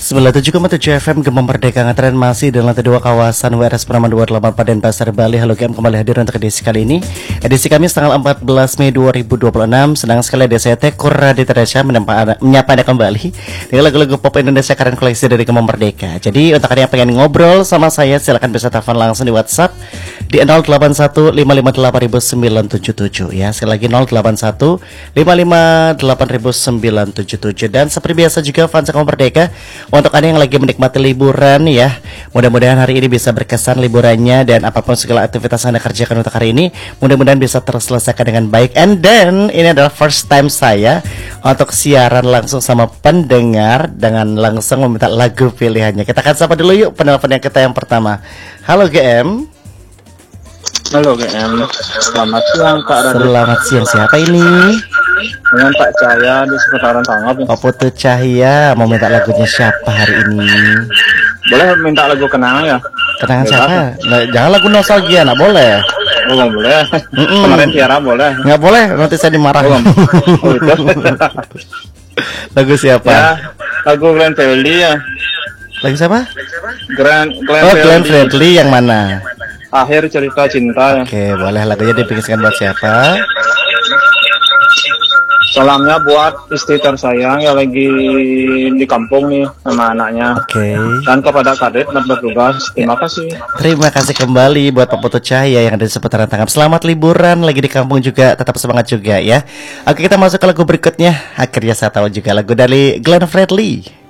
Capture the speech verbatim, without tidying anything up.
sembilan puluh tujuh koma tujuh F M Gema Merdeka ngetren masih dalam lantai dua kawasan W R S Peraman dua puluh delapan Denpasar, Bali. Halo G M, kembali hadir untuk edisi kali ini. Edisi Kamis tanggal empat belas Mei dua ribu dua puluh enam. Senang sekali ada saya Tekur Raditya Rasya menyapa Anda kembali dengan lagu-lagu pop Indonesia keren koleksi dari Gema Merdeka. Jadi untuk kalian yang pengen ngobrol sama saya, silakan bisa telepon langsung di WhatsApp di nol delapan satu lima lima delapan sembilan tujuh tujuh ya. Sekali lagi nol delapan satu lima lima delapan sembilan tujuh tujuh. Dan seperti biasa juga fans Gema Merdeka, untuk Anda yang lagi menikmati liburan ya, mudah-mudahan hari ini bisa berkesan liburannya, dan apapun segala aktivitas Anda kerjakan untuk hari ini mudah-mudahan bisa terselesaikan dengan baik. And then ini adalah first time saya untuk siaran langsung sama pendengar dengan langsung meminta lagu pilihannya. Kita akan sapa dulu yuk penelpon yang kita yang pertama. Halo G M. Halo G M, selamat siang Kak Radit. Selamat siang, siapa ini? Dengan Pak Cahya di seputaran Tangop. Pak Putu Cahya, mau minta lagunya siapa hari ini? Boleh minta lagu kenangan ya? Kenangan siapa? Nah, jangan lagu nostalgia, nggak boleh. Oh nggak boleh. Mm-mm. Kemarin Tiara boleh. Nggak boleh, nanti saya dimarahin. Oh, oh itu. Lagu siapa? Ya, lagu Glenn Fredly ya. Lagu siapa? Glenn Glenn Oh, Glenn Fredly. Fredly yang mana? Akhir cerita cinta ya. Oke, boleh, lagunya dipikirkan buat siapa? Salamnya buat istri tersayang yang lagi di kampung nih sama anaknya. Oke. Dan kepada kadet dan bertugas, terima kasih. Terima kasih kembali buat Pak Putu Cahya yang ada di seputaran Tangkap. Selamat liburan, lagi di kampung juga, tetap semangat juga ya. Oke, kita masuk ke lagu berikutnya. Akhirnya saya tahu juga lagu dari Glenn Fredly.